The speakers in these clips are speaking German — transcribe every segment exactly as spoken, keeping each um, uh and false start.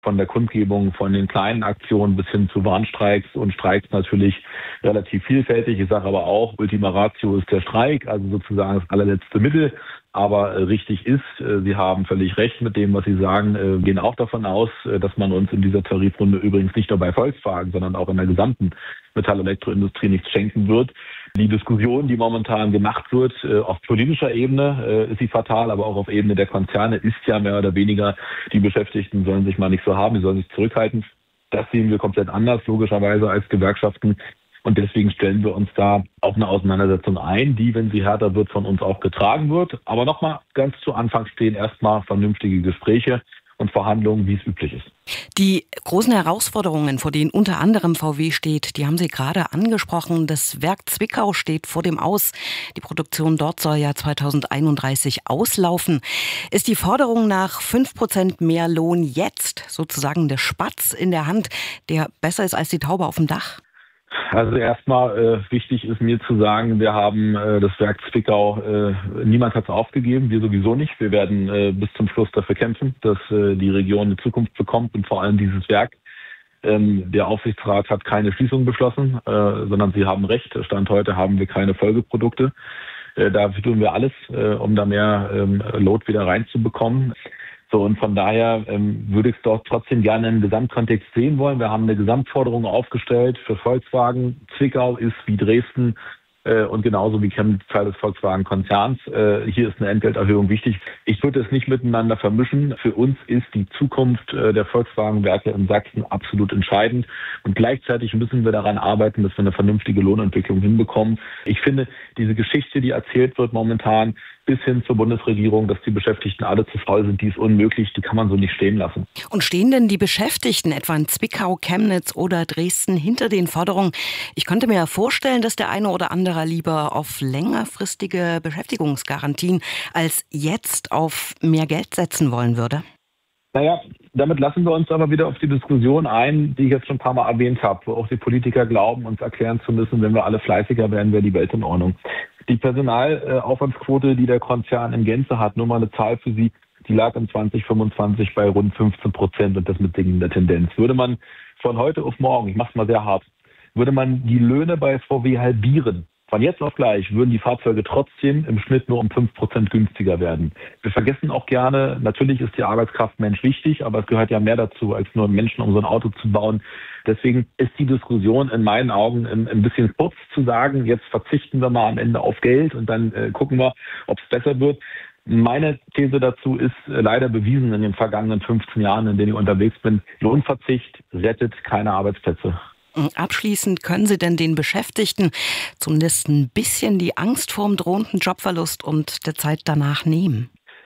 von der Kundgebung, von den kleinen Aktionen bis hin zu Warnstreiks und Streiks natürlich relativ vielfältig. Ich sage aber auch, Ultima Ratio ist der Streik, also sozusagen das allerletzte Mittel. Aber äh, richtig ist, äh, Sie haben völlig recht mit dem, was Sie sagen, äh, gehen auch davon aus, äh, dass man uns in dieser Tarifrunde übrigens nicht nur bei Volkswagen, sondern auch in der gesamten Metall- und Elektroindustrie nichts schenken wird. Die Diskussion, die momentan gemacht wird, äh, auf politischer Ebene äh, ist sie fatal, aber auch auf Ebene der Konzerne ist ja mehr oder weniger, die Beschäftigten sollen sich mal nicht so haben, die sollen sich zurückhalten. Das sehen wir komplett anders, logischerweise, als Gewerkschaften. Und deswegen stellen wir uns da auf eine Auseinandersetzung ein, die, wenn sie härter wird, von uns auch getragen wird. Aber nochmal, ganz zu Anfang stehen erstmal vernünftige Gespräche und Verhandlungen, wie es üblich ist. Die großen Herausforderungen, vor denen unter anderem V W steht, die haben Sie gerade angesprochen. Das Werk Zwickau steht vor dem Aus. Die Produktion dort soll ja zweitausendeinunddreißig auslaufen. Ist die Forderung nach fünf Prozent mehr Lohn jetzt sozusagen der Spatz in der Hand, der besser ist als die Taube auf dem Dach? Also erstmal äh, wichtig ist mir zu sagen, wir haben äh, das Werk Zwickau, äh, niemand hat es aufgegeben, wir sowieso nicht. Wir werden äh, bis zum Schluss dafür kämpfen, dass äh, die Region eine Zukunft bekommt und vor allem dieses Werk. Ähm, der Aufsichtsrat hat keine Schließung beschlossen, äh, sondern Sie haben recht, Stand heute haben wir keine Folgeprodukte. Äh, dafür tun wir alles, äh, um da mehr ähm, Load wieder reinzubekommen. So, und von daher ähm, würde ich es doch trotzdem gerne im Gesamtkontext sehen wollen. Wir haben eine Gesamtforderung aufgestellt für Volkswagen. Zwickau ist wie Dresden äh, und genauso wie Chemnitz Teil des Volkswagen-Konzerns. Äh, hier ist eine Entgelterhöhung wichtig. Ich würde es nicht miteinander vermischen. Für uns ist die Zukunft äh, der Volkswagen-Werke in Sachsen absolut entscheidend. Und gleichzeitig müssen wir daran arbeiten, dass wir eine vernünftige Lohnentwicklung hinbekommen. Ich finde, diese Geschichte, die erzählt wird momentan, bis hin zur Bundesregierung, dass die Beschäftigten alle zu faul sind, die ist unmöglich, die kann man so nicht stehen lassen. Und stehen denn die Beschäftigten etwa in Zwickau, Chemnitz oder Dresden hinter den Forderungen? Ich könnte mir vorstellen, dass der eine oder andere lieber auf längerfristige Beschäftigungsgarantien als jetzt auf mehr Geld setzen wollen würde. Naja, damit lassen wir uns aber wieder auf die Diskussion ein, die ich jetzt schon ein paar Mal erwähnt habe, wo auch die Politiker glauben, uns erklären zu müssen, wenn wir alle fleißiger werden, wäre die Welt in Ordnung. Die Personalaufwandsquote, die der Konzern in Gänze hat, nur mal eine Zahl für Sie, die lag in zwanzig fünfundzwanzig bei rund fünfzehn Prozent und das mit sinkender Tendenz. Würde man von heute auf morgen, ich mache es mal sehr hart, würde man die Löhne bei V W halbieren, von jetzt auf gleich würden die Fahrzeuge trotzdem im Schnitt nur um fünf Prozent günstiger werden. Wir vergessen auch gerne, natürlich ist die Arbeitskraft Mensch wichtig, aber es gehört ja mehr dazu, als nur Menschen, um so ein Auto zu bauen. Deswegen ist die Diskussion in meinen Augen ein, ein bisschen kurz zu sagen, jetzt verzichten wir mal am Ende auf Geld und dann äh, gucken wir, ob es besser wird. Meine These dazu ist äh, leider bewiesen in den vergangenen fünfzehn Jahren, in denen ich unterwegs bin, Lohnverzicht rettet keine Arbeitsplätze. Abschließend, können Sie denn den Beschäftigten zumindest ein bisschen die Angst vor dem drohenden Jobverlust und der Zeit danach nehmen?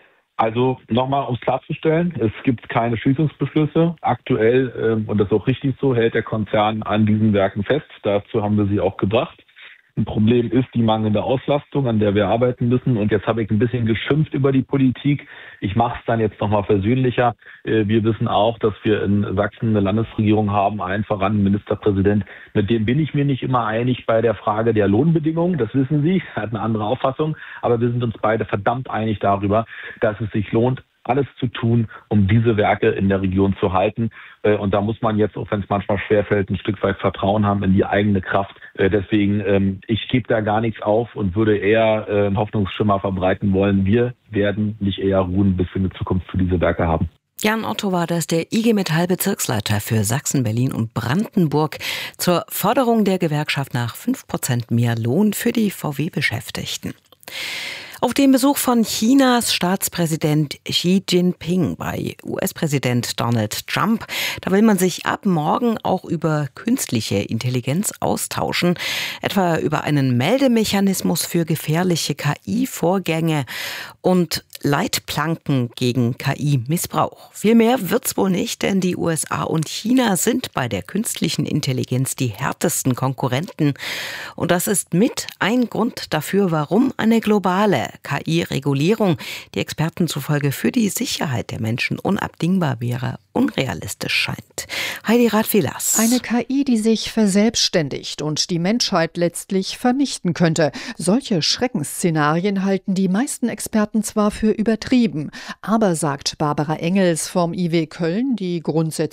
Also nochmal, um es klarzustellen, es gibt keine Schließungsbeschlüsse. Aktuell, ähm, und das ist auch richtig so, hält der Konzern an diesen Werken fest. Dazu haben wir sie auch gebracht. Ein Problem ist die mangelnde Auslastung, an der wir arbeiten müssen. Und jetzt habe ich ein bisschen geschimpft über die Politik. Ich mache es dann jetzt nochmal versöhnlicher. Wir wissen auch, dass wir in Sachsen eine Landesregierung haben, allen voran einen Ministerpräsident. Mit dem bin ich mir nicht immer einig bei der Frage der Lohnbedingungen. Das wissen Sie, er hat eine andere Auffassung. Aber wir sind uns beide verdammt einig darüber, dass es sich lohnt, alles zu tun, um diese Werke in der Region zu halten. Und da muss man jetzt, auch wenn es manchmal schwerfällt, ein Stück weit Vertrauen haben in die eigene Kraft. Deswegen, ich gebe da gar nichts auf und würde eher einen Hoffnungsschimmer verbreiten wollen. Wir werden nicht eher ruhen, bis wir eine Zukunft für diese Werke haben. Jan Otto war das, der I G Metall-Bezirksleiter für Sachsen, Berlin und Brandenburg, zur Forderung der Gewerkschaft nach fünf Prozent mehr Lohn für die V W-Beschäftigten. Auf dem Besuch von Chinas Staatspräsident Xi Jinping bei U S-Präsident Donald Trump, da will man sich ab morgen auch über künstliche Intelligenz austauschen, etwa über einen Meldemechanismus für gefährliche K I-Vorgänge und Leitplanken gegen K I-Missbrauch. Viel mehr wird's wohl nicht, denn die U S A und China sind bei der künstlichen Intelligenz die härtesten Konkurrenten. Und das ist mit ein Grund dafür, warum eine globale K I-Regulierung, die Experten zufolge für die Sicherheit der Menschen unabdingbar wäre, unrealistisch scheint. Heidi Rath-Velas. Eine K I, die sich verselbstständigt und die Menschheit letztlich vernichten könnte. Solche Schreckensszenarien halten die meisten Experten zwar für übertrieben, aber, sagt Barbara Engels vom I W Köln, die grundsätzlich